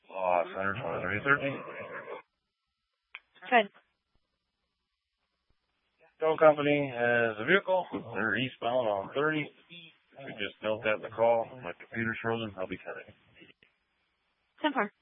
Los Center 2313. Good. Tow company has a vehicle. They're eastbound on 30. We just note that in the call. My computer's frozen. I'll be 10. 10-4.